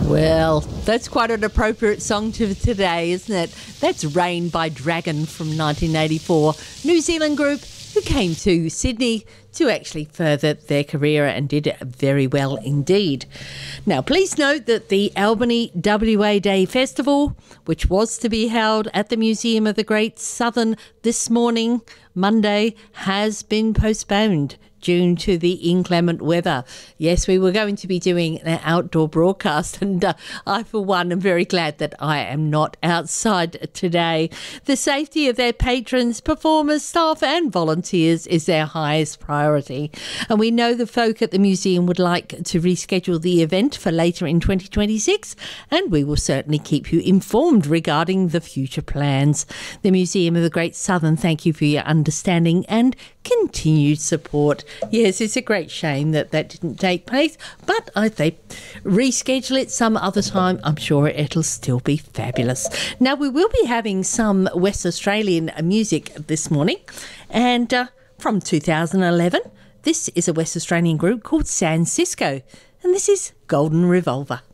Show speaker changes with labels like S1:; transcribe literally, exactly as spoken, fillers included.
S1: Well, that's quite an appropriate song to today, isn't it? That's Rain by Dragon from nineteen eighty-four, New Zealand group who came to Sydney to actually further their career and did very well indeed. Now, please note that the Albany W A Day Festival, which was to be held at the Museum of the Great Southern this morning, Monday, has been postponed due to the inclement weather. Yes, we were going to be doing an outdoor broadcast, and uh, I, for one, am very glad that I am not outside today. The safety of their patrons, performers, staff and volunteers is their highest priority. And we know the folk at the museum would like to reschedule the event for later in twenty twenty-six, and we will certainly keep you informed regarding the future plans. The Museum of the Great Southern, thank you for your understanding and continued support. Yes, it's a great shame that that didn't take place, but if they reschedule it some other time, I'm sure it'll still be fabulous. Now, we will be having some West Australian music this morning, and uh, from two thousand eleven, this is a West Australian group called San Cisco, and this is Golden Revolver.